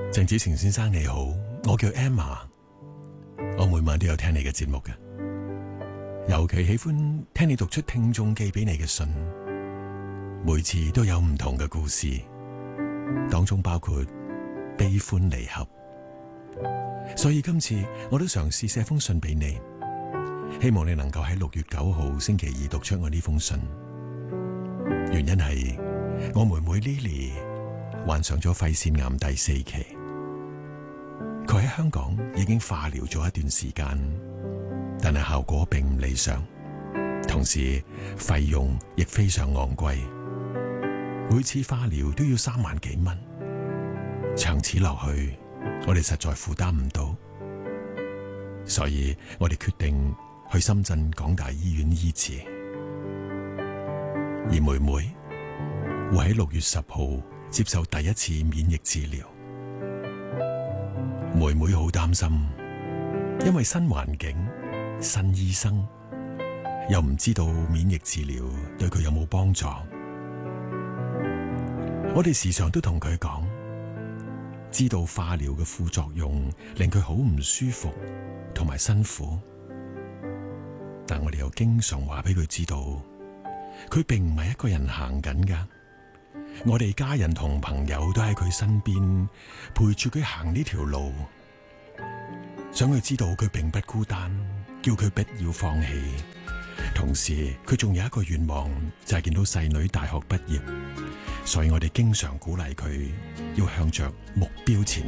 鄭子誠先生你好，我叫 Emma， 我每晚都有聽你嘅節目嘅，尤其喜歡聽你讀出聽眾寄俾你嘅信，每次都有唔同嘅故事，當中包括悲歡離合，所以今次我都嘗試寫封信俾你，希望你能夠喺6月9號星期二讀出我呢封信。原因係我妹妹 Lily 患上咗肺腺癌第4期。佢喺香港已經化療咗一段時間，但係效果並唔理想，同時費用亦非常昂貴，每次化療都要3萬幾蚊，長此落去，我哋實在負擔唔到，所以我哋決定去深圳港大醫院醫治，而妹妹會喺6月10號接受第一次免疫治療。妹妹好擔心，因為新環境、新醫生，又唔知道免疫治療對佢有冇幫助。我哋時常都同佢講，知道化療嘅副作用令佢好唔舒服同埋辛苦，但我哋又經常話俾佢知道，佢並唔係一個人行緊㗎。我哋家人同朋友都喺佢身邊，陪住佢行呢條路，想佢知道佢並不孤單，叫佢不要放棄。同時，佢仲有一個願望，就係見到細女大學畢業，所以我哋經常鼓勵佢要向着目標前